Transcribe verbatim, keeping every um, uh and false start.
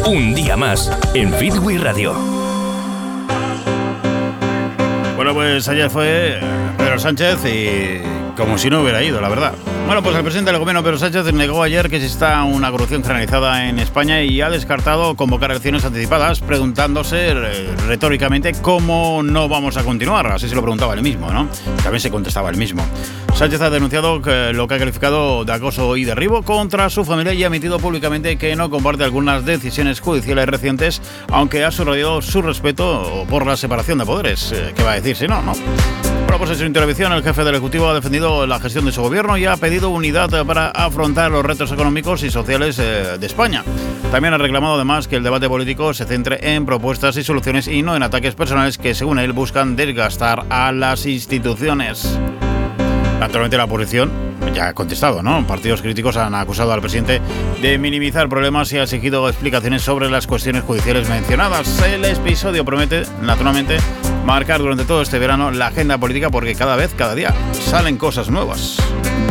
Un día más en Fitwi Radio. Bueno, pues ayer fue Pedro Sánchez y como si no hubiera ido, la verdad. Bueno, pues el presidente del gobierno, Pedro Sánchez, negó ayer que exista una corrupción generalizada en España y ha descartado convocar elecciones anticipadas, preguntándose eh, retóricamente cómo no vamos a continuar. Así se lo preguntaba él mismo, ¿no? También se contestaba él mismo. Sánchez ha denunciado que lo que ha calificado de acoso y derribo contra su familia y ha admitido públicamente que no comparte algunas decisiones judiciales recientes, aunque ha subrayado su respeto por la separación de poderes. ¿Qué va a decir si no, no? Bueno, pues en su intervención el jefe del Ejecutivo ha defendido la gestión de su gobierno y ha pedido unidad para afrontar los retos económicos y sociales eh, de España. También ha reclamado además que el debate político se centre en propuestas y soluciones y no en ataques personales que, según él, buscan desgastar a las instituciones. Naturalmente la oposición ya ha contestado, ¿no? Partidos críticos han acusado al presidente de minimizar problemas y ha exigido explicaciones sobre las cuestiones judiciales mencionadas. El episodio promete, naturalmente, marcar durante todo este verano la agenda política porque cada vez, cada día, salen cosas nuevas.